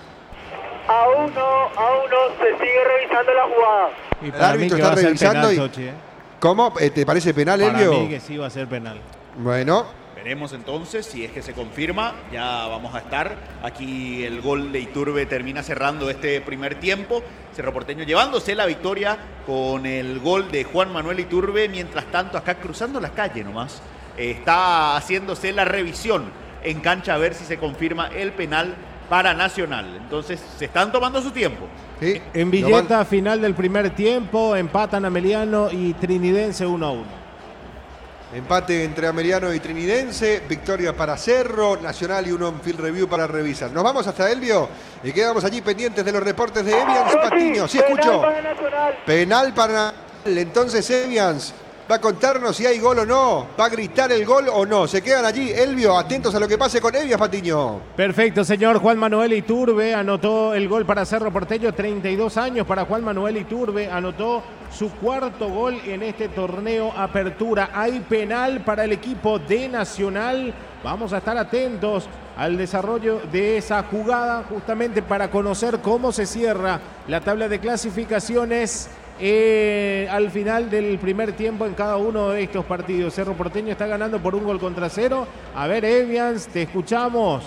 Aún no, se sigue revisando la jugada. Y El para mí árbitro que está va a ser revisando penal, y- Sochi, ¿Cómo? ¿Te parece penal, Para Elvio? mí que sí va a ser penal. Bueno, Veremos entonces si es que se confirma. Ya vamos a estar. Aquí el gol de Iturbe termina cerrando este primer tiempo. Cerro Porteño llevándose la victoria con el gol de Juan Manuel Iturbe. Mientras tanto, acá cruzando la calle nomás, está haciéndose la revisión en cancha a ver si se confirma el penal para Nacional. Entonces, se están tomando su tiempo. sí. En Villeta, final del primer tiempo, empatan Ameliano y Trinidense 1-1. Empate entre Ameriano y Trinidense, victoria para Cerro, Nacional y un on-field review para revisar. Nos vamos hasta Elvio y quedamos allí pendientes de los reportes de Evians Patiño. Sí, escucho. Penal para Nacional. Penal para Nacional. Entonces Evians va a contarnos si hay gol o no. Va a gritar el gol o no. Se quedan allí, Elvio, atentos a lo que pase con Evians Patiño. Perfecto, señor. Juan Manuel Iturbe anotó el gol para Cerro Porteño, 32 años para Juan Manuel Iturbe, anotó su cuarto gol en este torneo Apertura. Hay penal para el equipo de Nacional. Vamos a estar atentos al desarrollo de esa jugada justamente para conocer cómo se cierra la tabla de clasificaciones al final del primer tiempo en cada uno de estos partidos. Cerro Porteño está ganando por 1-0. A ver, Evians, te escuchamos.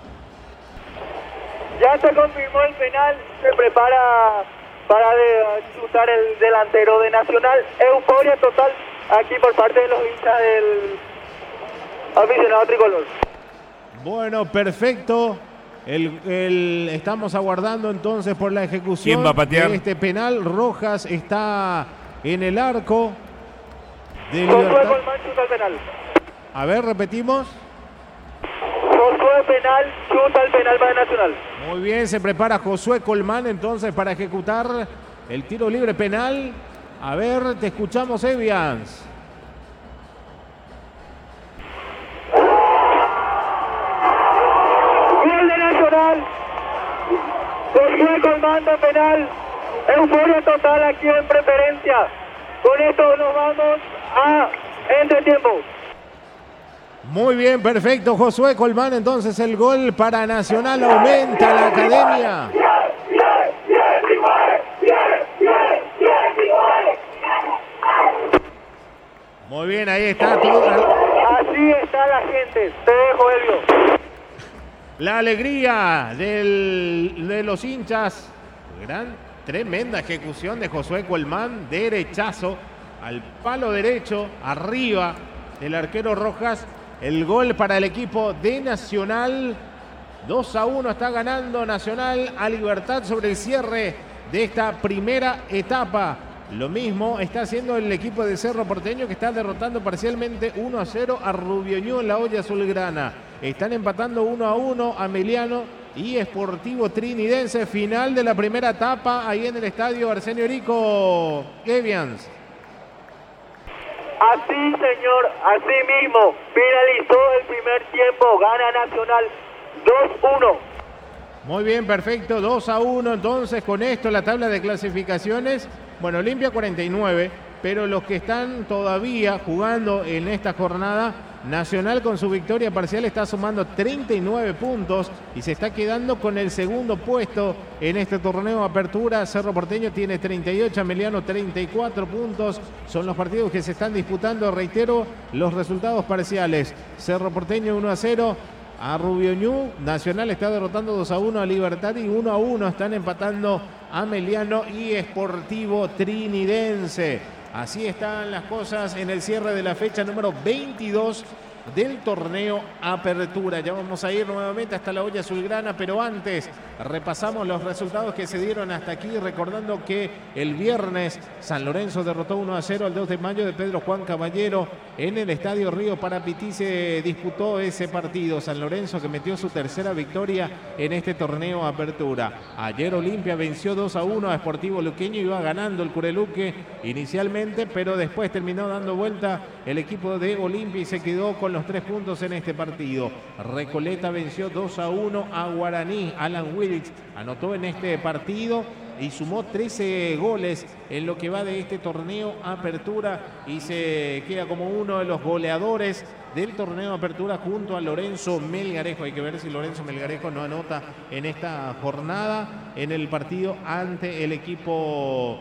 Ya se confirmó el penal, se prepara para chutar el delantero de Nacional. Euforia total aquí por parte de los hinchas del aficionado tricolor. Bueno, perfecto. Estamos aguardando entonces por la ejecución ¿Quién va a patear? de este penal. Rojas está en el arco de Josué Libertad. Colmán chuta el penal. A ver, repetimos. Josué penal, chuta el penal para Nacional. Muy bien, se prepara Josué Colmán entonces para ejecutar el tiro libre penal. A ver, te escuchamos, Evians. Colmán de penal. Euforia total aquí en Preferencia. Con esto nos vamos a entretiempo. Muy bien, perfecto, Josué Colmán. Entonces el gol para Nacional aumenta la academia. Muy bien, ahí está todo. Así está la gente. Te dejo, Elvio. La alegría de los hinchas. Tremenda ejecución de Josué Colmán. Derechazo al palo derecho, arriba del arquero Rojas. El gol para el equipo de Nacional. 2-1 está ganando Nacional a Libertad sobre el cierre de esta primera etapa. Lo mismo está haciendo el equipo de Cerro Porteño, que está derrotando parcialmente 1-0 a Rubioñú en la olla azulgrana. Están empatando 1-1 Ameliano y Sportivo Trinidense. Final de la primera etapa ahí en el estadio Arsenio Rico. Evians. Así, señor, así mismo. Finalizó el primer tiempo. Gana Nacional 2-1. Muy bien, perfecto. 2-1. Entonces, con esto la tabla de clasificaciones. Bueno, Olimpia 49, pero los que están todavía jugando en esta jornada, Nacional con su victoria parcial está sumando 39 puntos y se está quedando con el segundo puesto en este torneo Apertura. Cerro Porteño tiene 38, Ameliano 34 puntos. Son los partidos que se están disputando. Reitero los resultados parciales. Cerro Porteño 1-0 a Rubioñú. Nacional está derrotando 2-1 a Libertad y 1-1 están empatando Ameliano y Sportivo Trinidense. Así están las cosas en el cierre de la fecha número 22 del torneo Apertura. Ya vamos a ir nuevamente hasta la olla azulgrana, pero antes repasamos los resultados que se dieron hasta aquí, recordando que el viernes San Lorenzo derrotó 1-0 al 2 de mayo de Pedro Juan Caballero en el Estadio Río Parapití. Se disputó ese partido. San Lorenzo, que metió su tercera victoria en este torneo Apertura. Ayer Olimpia venció 2-1 a Sportivo Luqueño. Iba ganando el Cureluque inicialmente, pero después terminó dando vuelta el equipo de Olimpia y se quedó con los 3 puntos en este partido. Recoleta venció 2-1 a Guaraní. Alan Willis anotó en este partido y sumó 13 goles en lo que va de este torneo Apertura y se queda como uno de los goleadores del torneo Apertura junto a Lorenzo Melgarejo. Hay que ver si Lorenzo Melgarejo no anota en esta jornada en el partido ante el equipo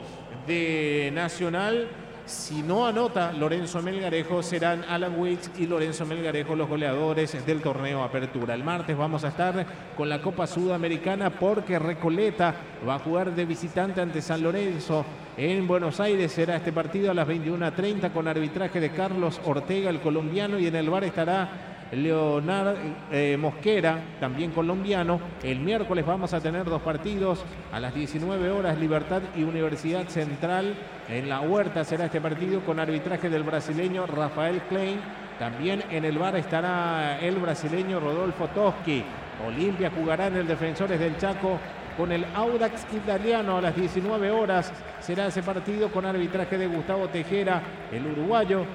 de Nacional. Si no anota Lorenzo Melgarejo, serán Alan Wicks y Lorenzo Melgarejo los goleadores del torneo Apertura. El martes vamos a estar con la Copa Sudamericana porque Recoleta va a jugar de visitante ante San Lorenzo en Buenos Aires. Será este partido a las 21:30 con arbitraje de Carlos Ortega, el colombiano, y en el VAR estará Leonardo Mosquera, también colombiano. El miércoles vamos a tener 2 partidos a las 19 horas, Libertad y Universidad Central. En la Huerta será este partido con arbitraje del brasileño Rafael Klein. También en el VAR estará el brasileño Rodolfo Toschi. Olimpia jugará en el Defensores del Chaco con el Audax italiano a las 19 horas. Será ese partido con arbitraje de Gustavo Tejera, el uruguayo,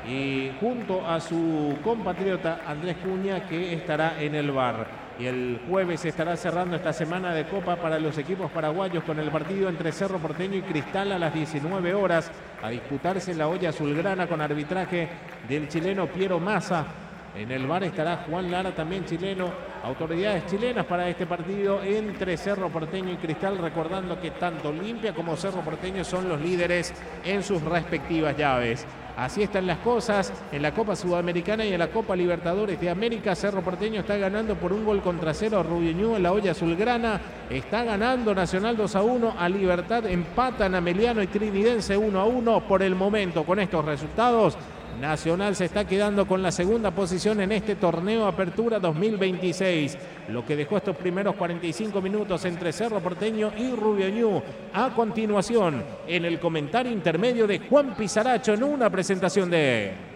y junto a su compatriota Andrés Cuña, que estará en el VAR. Y el jueves estará cerrando esta semana de Copa para los equipos paraguayos con el partido entre Cerro Porteño y Cristal a las 19 horas a disputarse en la olla azulgrana con arbitraje del chileno Piero Massa. En el VAR estará Juan Lara, también chileno. Autoridades chilenas para este partido entre Cerro Porteño y Cristal, recordando que tanto Olimpia como Cerro Porteño son los líderes en sus respectivas llaves. Así están las cosas en la Copa Sudamericana y en la Copa Libertadores de América. Cerro Porteño está ganando por 1-0 a Rubioñú en la olla azulgrana. Está ganando Nacional 2-1 a Libertad. Empatan Ameliano y Trinidense 1-1 por el momento. Con estos resultados, Nacional se está quedando con la segunda posición en este torneo Apertura 2026. Lo que dejó estos primeros 45 minutos entre Cerro Porteño y Rubioñú. A continuación, en el comentario intermedio de Juan Pizaracho en una presentación de...